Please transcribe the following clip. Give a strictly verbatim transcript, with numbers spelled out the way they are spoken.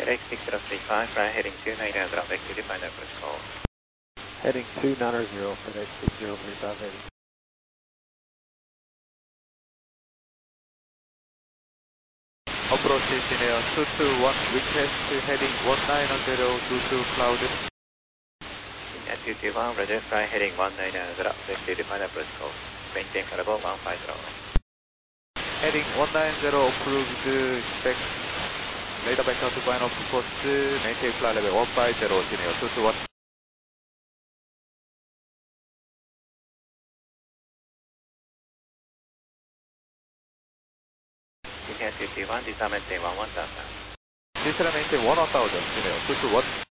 X six zero three five, fly heading two nine zero, back to the final approach call. Heading two nine zero, FedEx six zero three five heading. Approach engineer two two one, request heading one nine zero, two two cloud. two two one, Roger, fly heading one nine zero, back to the final approach call. Maintain flight level one five zero. Heading one nine zero, approved, expect radar vector to final support, maintain flight level one five zero, engineer two two one. India two two one, disarm maintain one one thousand. Disarm maintain one one thousand, engineer two two one.